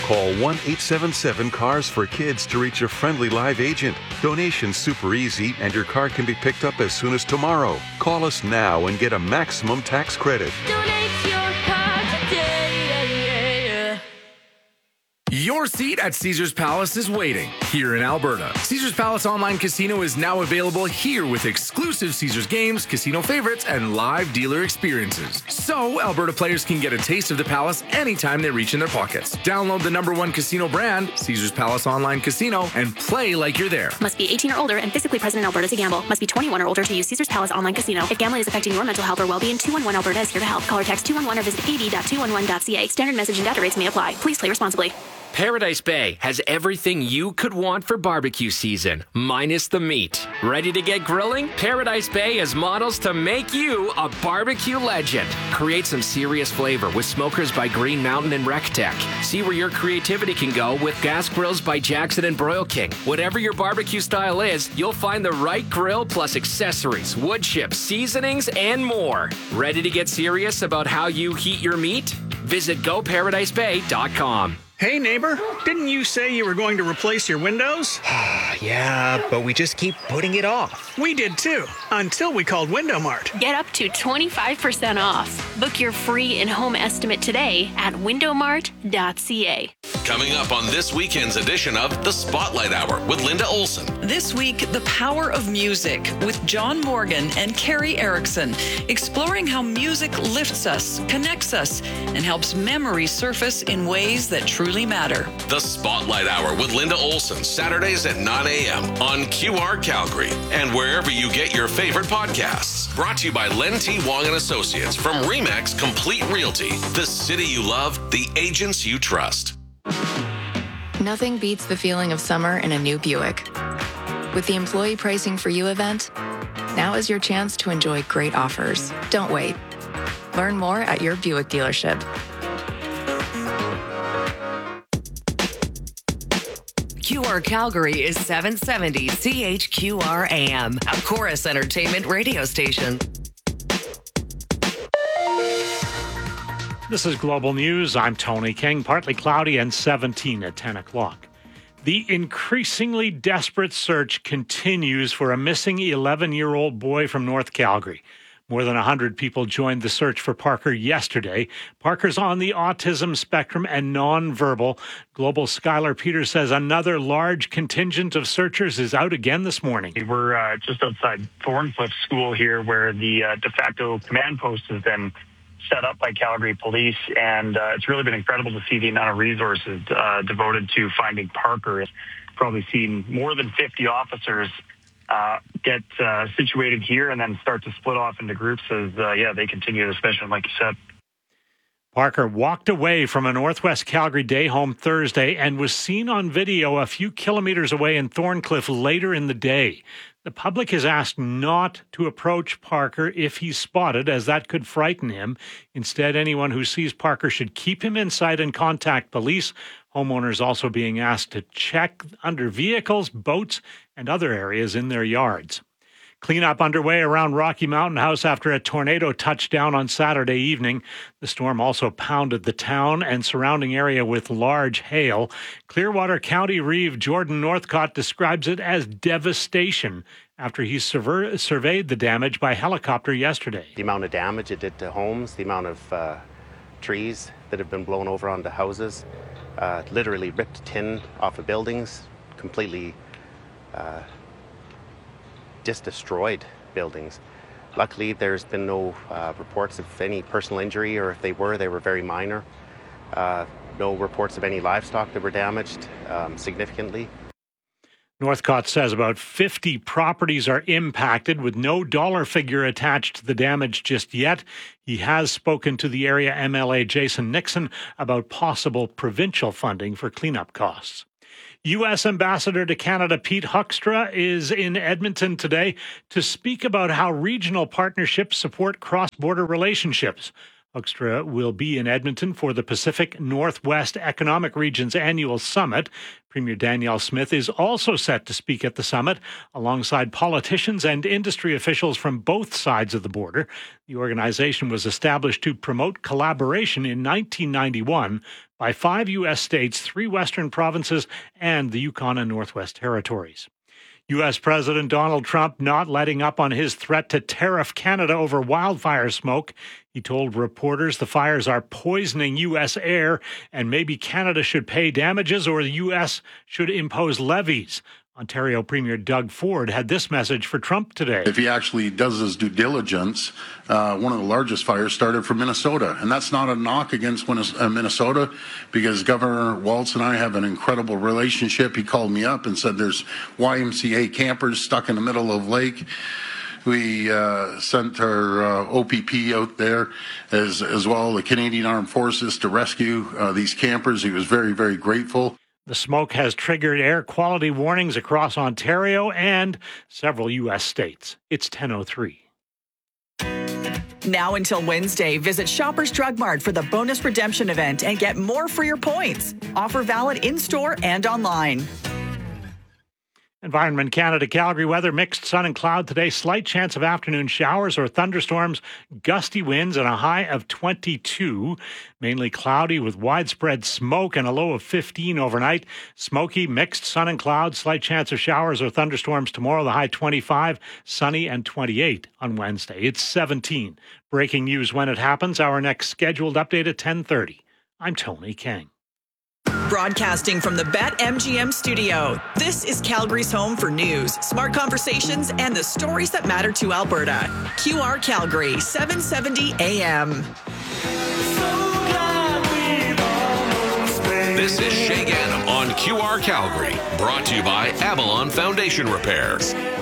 Call 1-877-CARS-FOR-KIDS to reach a friendly live agent. Donation's super easy, and your car can be picked up as soon as tomorrow. Call us now and get a maximum tax credit. Donate your car today. Your seat at Caesars Palace is waiting here in Alberta. Caesars Palace Online Casino is now available here with exclusive Caesars games, casino favorites, and live dealer experiences. So Alberta players can get a taste of the Palace anytime they reach in their pockets. Download the #1 casino brand, Caesars Palace Online Casino, and play like you're there. Must be 18 or older and physically present in Alberta to gamble. Must be 21 or older to use Caesars Palace Online Casino. If gambling is affecting your mental health or well-being, 211 Alberta is here to help. Call or text 211 or visit ad.211.ca. Standard message and data rates may apply. Please play responsibly. Paradise Bay has everything you could want for barbecue season, minus the meat. Ready to get grilling? Paradise Bay has models to make you a barbecue legend. Create some serious flavor with smokers by Green Mountain and RecTech. See where your creativity can go with gas grills by Jackson and Broil King. Whatever your barbecue style is, you'll find the right grill plus accessories, wood chips, seasonings, and more. Ready to get serious about how you heat your meat? Visit GoParadiseBay.com. Hey neighbor, didn't you say you were going to replace your windows? Yeah, but we just keep putting it off. We did too, until we called Window Mart. Get up to 25% off. Book your free in-home estimate today at windowmart.ca. Coming up on this weekend's edition of The Spotlight Hour with Linda Olson. This week, the power of music with John Morgan and Carrie Erickson, exploring how music lifts us, connects us, and helps memory surface in ways that truly matter. The Spotlight Hour with Linda Olson, Saturdays at 9 a.m. on QR Calgary and wherever you get your favorite podcasts. Brought to you by Len T. Wong and Associates from Remax Complete Realty. The city you love, the agents you trust. Nothing beats the feeling of summer in a new Buick. With the Employee Pricing for You event, now is your chance to enjoy great offers. Don't wait. Learn more at your Buick dealership. QR Calgary is 770 CHQR AM, a Chorus Entertainment radio station. This is Global News. I'm Tony King. Partly cloudy and 17 at 10 o'clock. The increasingly desperate search continues for a missing 11-year-old boy from North Calgary. More than 100 people joined the search for Parker yesterday. Parker's on the autism spectrum and nonverbal. Global Skylar Peters says another large contingent of searchers is out again this morning. We're just outside Thorncliffe School here, where the de facto command post has been set up by Calgary Police, and it's really been incredible to see the amount of resources devoted to finding Parker. It's probably seen more than 50 officers get situated here and then start to split off into groups as they continue this mission, like you said. Parker walked away from a Northwest Calgary day home Thursday and was seen on video a few kilometers away in Thorncliffe later in the day. The public is asked not to approach Parker if he's spotted, as that could frighten him. Instead, anyone who sees Parker should keep him in sight and contact police. Homeowners also being asked to check under vehicles, boats, and other areas in their yards. Cleanup underway around Rocky Mountain House after a tornado touched down on Saturday evening. The storm also pounded the town and surrounding area with large hail. Clearwater County Reeve Jordan Northcott describes it as devastation after he surveyed the damage by helicopter yesterday. The amount of damage it did to homes, the amount of trees that have been blown over onto houses, literally ripped tin off of buildings, completely just destroyed buildings. Luckily, there's been no reports of any personal injury, or if they were very minor. No reports of any livestock that were damaged significantly. Northcott says about 50 properties are impacted with no dollar figure attached to the damage just yet. He has spoken to the area MLA Jason Nixon about possible provincial funding for cleanup costs. U.S. Ambassador to Canada Pete Hoekstra is in Edmonton today to speak about how regional partnerships support cross-border relationships. Hoekstra will be in Edmonton for the Pacific Northwest Economic Region's annual summit. Premier Danielle Smith is also set to speak at the summit alongside politicians and industry officials from both sides of the border. The organization was established to promote collaboration in 1991 by 5 U.S. states, 3 western provinces, and the Yukon and Northwest Territories. U.S. President Donald Trump not letting up on his threat to tariff Canada over wildfire smoke. He told reporters the fires are poisoning U.S. air and maybe Canada should pay damages or the U.S. should impose levies. Ontario Premier Doug Ford had this message for Trump today. If he actually does his due diligence, one of the largest fires started from Minnesota. And that's not a knock against Minnesota, because Governor Walz and I have an incredible relationship. He called me up and said there's YMCA campers stuck in the middle of lake. We sent our OPP out there as well, the Canadian Armed Forces, to rescue these campers. He was very, very grateful. The smoke has triggered air quality warnings across Ontario and several U.S. states. It's 10:03. Now until Wednesday, visit Shoppers Drug Mart for the bonus redemption event and get more for your points. Offer valid in-store and online. Environment Canada, Calgary weather, mixed sun and cloud today. Slight chance of afternoon showers or thunderstorms, gusty winds and a high of 22. Mainly cloudy with widespread smoke and a low of 15 overnight. Smoky, mixed sun and cloud, slight chance of showers or thunderstorms tomorrow. The high 25, sunny and 28 on Wednesday. It's 17. Breaking news when it happens. Our next scheduled update at 10:30. I'm Tony King. Broadcasting from the BetMGM studio, this is Calgary's home for news, smart conversations, and the stories that matter to Alberta. QR Calgary, 770 AM. This is Shay Ganem on QR Calgary, brought to you by Avalon Foundation Repairs.